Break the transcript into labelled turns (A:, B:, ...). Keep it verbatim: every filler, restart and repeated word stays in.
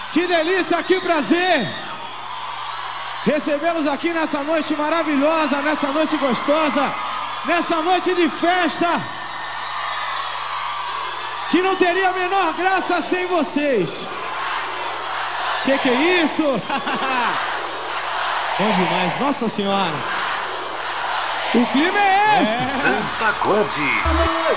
A: Que delícia, que prazer recebê-los aqui nessa noite maravilhosa, nessa noite gostosa, nessa noite de festa, que não teria a menor graça sem vocês. Que que é isso? Bom demais, Nossa Senhora. O clima é esse.
B: É. Santa God.